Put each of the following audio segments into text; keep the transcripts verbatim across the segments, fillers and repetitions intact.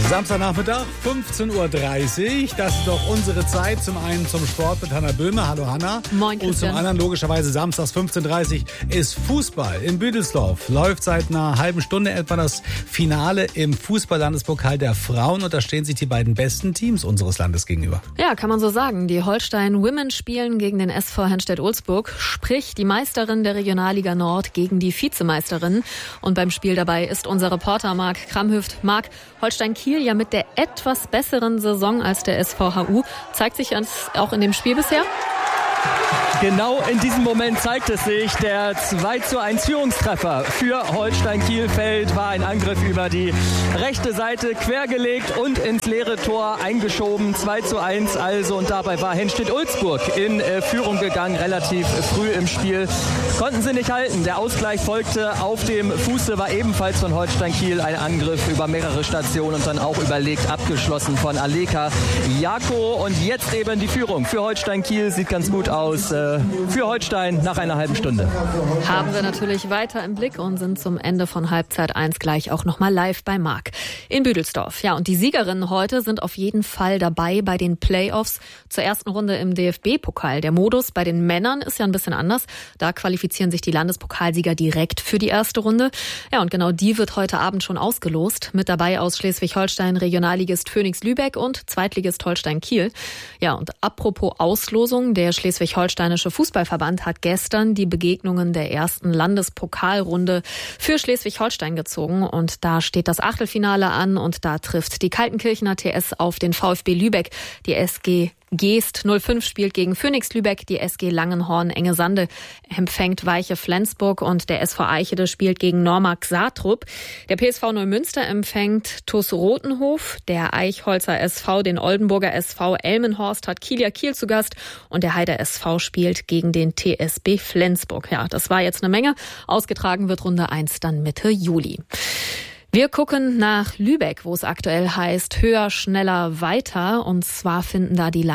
Samstagnachmittag, fünfzehn Uhr dreißig. Das ist doch unsere Zeit. Zum einen zum Sport mit Hanna Böhme. Hallo Hanna. Moin, Christian. Und zum anderen logischerweise samstags fünfzehn Uhr dreißig ist Fußball in Büdelsdorf. Läuft seit einer halben Stunde etwa das Finale im Fußball-Landespokal der Frauen. Und da stehen sich die beiden besten Teams unseres Landes gegenüber. Ja, kann man so sagen. Die Holstein Women spielen gegen den S V Henstedt-Ulzburg. Sprich, die Meisterin der Regionalliga Nord gegen die Vizemeisterin. Und beim Spiel dabei ist unser Reporter Marc Kramhüft. Marc, Holstein Kiel ja mit der etwas besseren Saison als der S V H U. Zeigt sich das auch in dem Spiel bisher? Genau in diesem Moment zeigt es sich. Der zwei zu eins Führungstreffer für Holstein Kielfeld war ein Angriff über die rechte Seite quergelegt und ins leere Tor eingeschoben. zwei zu eins also, und dabei war Henstedt-Ulzburg in äh, Führung gegangen, relativ früh im Spiel. Konnten sie nicht halten. Der Ausgleich folgte auf dem Fuße, war ebenfalls von Holstein Kiel ein Angriff über mehrere Stationen und dann auch überlegt abgeschlossen von Aleka Jako. Und jetzt eben die Führung für Holstein Kiel. Sieht ganz gut aus äh, für Holstein nach einer halben Stunde. Haben wir natürlich weiter im Blick und sind zum Ende von Halbzeit eins gleich auch nochmal live bei Marc in Büdelsdorf. Ja, und die Siegerinnen heute sind auf jeden Fall dabei bei den Playoffs zur ersten Runde im D F B-Pokal. Der Modus bei den Männern ist ja ein bisschen anders. Da qualifizieren sich die Landespokalsieger direkt für die erste Runde. Ja, und genau die wird heute Abend schon ausgelost. Mit dabei aus Schleswig-Holstein Regionalligist Phoenix Lübeck und Zweitligist Holstein Kiel. Ja, und apropos Auslosung, der Schleswig-Holsteinische Fußballverband hat gestern die Begegnungen der ersten Landespokalrunde für Schleswig-Holstein gezogen. Und da steht das Achtelfinale an und da trifft die Kaltenkirchener T S auf den VfB Lübeck. Die S G Geest null fünf spielt gegen Phoenix Lübeck, die S G Langenhorn Enge Sande empfängt Weiche Flensburg und der S V Eichede spielt gegen Normark Saatrup. Der P S V Neumünster empfängt T U S Rotenhof, der Eichholzer S V den Oldenburger S V Elmenhorst hat Kieler Kiel zu Gast und der Heider S V spielt gegen den T S B Flensburg. Ja, das war jetzt eine Menge. Ausgetragen wird Runde eins dann Mitte Juli. Wir gucken nach Lübeck, wo es aktuell heißt, höher, schneller, weiter. Und zwar finden da die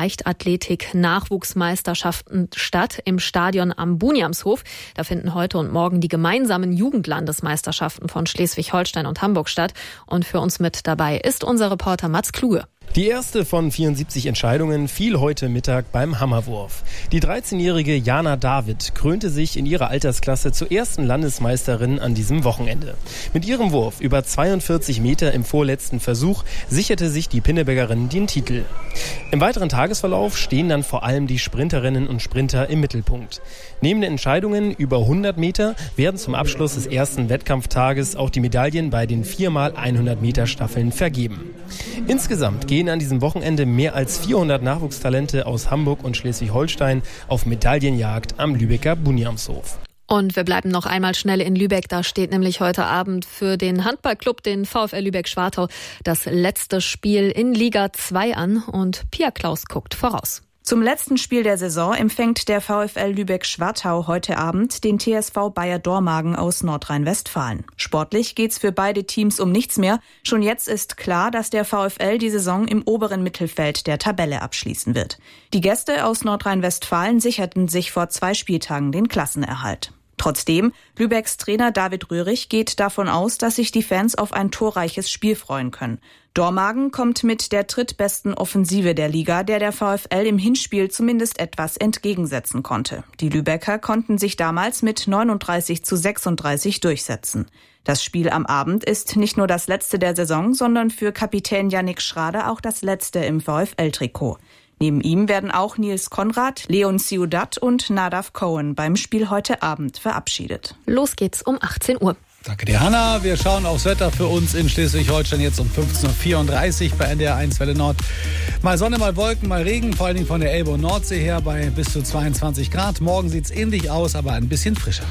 Leichtathletik-Nachwuchsmeisterschaften statt im Stadion am Buniamshof. Da finden heute und morgen die gemeinsamen Jugendlandesmeisterschaften von Schleswig-Holstein und Hamburg statt. Und für uns mit dabei ist unser Reporter Mats Kluge. Die erste von vierundsiebzig Entscheidungen fiel heute Mittag beim Hammerwurf. Die dreizehnjährige Jana David krönte sich in ihrer Altersklasse zur ersten Landesmeisterin an diesem Wochenende. Mit ihrem Wurf über zweiundvierzig Meter im vorletzten Versuch sicherte sich die Pinnebergerin den Titel. Im weiteren Tagesverlauf stehen dann vor allem die Sprinterinnen und Sprinter im Mittelpunkt. Neben den Entscheidungen über hundert Meter werden zum Abschluss des ersten Wettkampftages auch die Medaillen bei den vier mal hundert Meter Staffeln vergeben. Insgesamt gehen an diesem Wochenende mehr als vierhundert Nachwuchstalente aus Hamburg und Schleswig-Holstein auf Medaillenjagd am Lübecker Buniamshof. Und wir bleiben noch einmal schnell in Lübeck. Da steht nämlich heute Abend für den Handballclub, den VfL Lübeck-Schwartau, das letzte Spiel in Liga zwei an. Und Pia Klaus guckt voraus. Zum letzten Spiel der Saison empfängt der VfL Lübeck-Schwartau heute Abend den T S V Bayer Dormagen aus Nordrhein-Westfalen. Sportlich geht's für beide Teams um nichts mehr. Schon jetzt ist klar, dass der VfL die Saison im oberen Mittelfeld der Tabelle abschließen wird. Die Gäste aus Nordrhein-Westfalen sicherten sich vor zwei Spieltagen den Klassenerhalt. Trotzdem, Lübecks Trainer David Röhrig geht davon aus, dass sich die Fans auf ein torreiches Spiel freuen können. Dormagen kommt mit der drittbesten Offensive der Liga, der der VfL im Hinspiel zumindest etwas entgegensetzen konnte. Die Lübecker konnten sich damals mit neununddreißig zu sechsunddreißig durchsetzen. Das Spiel am Abend ist nicht nur das letzte der Saison, sondern für Kapitän Yannick Schrader auch das letzte im VfL-Trikot. Neben ihm werden auch Nils Konrad, Leon Ciudat und Nadav Cohen beim Spiel heute Abend verabschiedet. Los geht's um achtzehn Uhr. Danke dir, Hanna. Wir schauen aufs Wetter für uns in Schleswig-Holstein jetzt um fünfzehn Uhr vierunddreißig bei N D R eins Welle Nord. Mal Sonne, mal Wolken, mal Regen, vor allen Dingen von der Elbe und Nordsee her bei bis zu zweiundzwanzig Grad. Morgen sieht's ähnlich aus, aber ein bisschen frischer.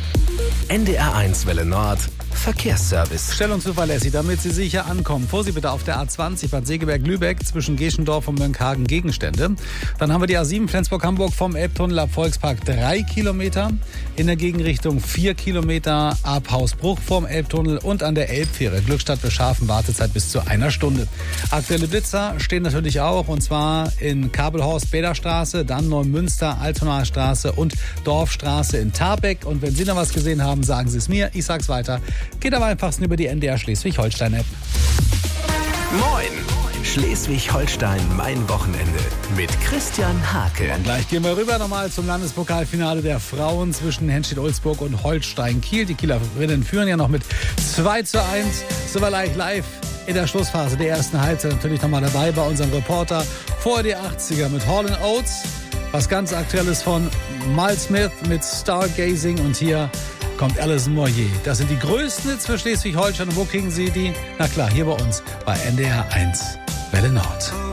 N D R eins Welle Nord. Verkehrsservice. Schnell und zuverlässig, damit Sie sicher ankommen. Vorsicht bitte auf der A zwanzig Bad Segeberg-Lübeck zwischen Geschendorf und Mönckehagen Gegenstände. Dann haben wir die A sieben Flensburg-Hamburg vom Elbtunnel ab Volkspark drei Kilometer. In der Gegenrichtung vier Kilometer ab Hausbruch vorm Elbtunnel und an der Elbfähre. Glückstadt Beschafen, Wartezeit bis zu einer Stunde. Aktuelle Blitzer stehen natürlich auch, und zwar in Kabelhorst, Bäderstraße, dann Neumünster, Altonaer Straße und Dorfstraße in Tarbeck. Und wenn Sie noch was gesehen haben, sagen Sie es mir. Ich sag's weiter. Geht am einfachsten über die N D R Schleswig-Holstein-App. Moin! Schleswig-Holstein, mein Wochenende mit Christian Hake. Und gleich gehen wir rüber nochmal zum Landespokalfinale der Frauen zwischen Henstedt-Ulzburg und Holstein-Kiel. Die Kielerinnen führen ja noch mit zwei zu eins. Sind wir gleich live in der Schlussphase der ersten Halbzeit natürlich nochmal dabei bei unserem Reporter vor die achtziger mit Hall and Oates. Was ganz Aktuelles von Miles Smith mit Stargazing und hier kommt Alison Moyet. Das sind die größten Hits für Schleswig-Holstein. Und wo kriegen Sie die? Na klar, hier bei uns bei N D R eins Welle Nord.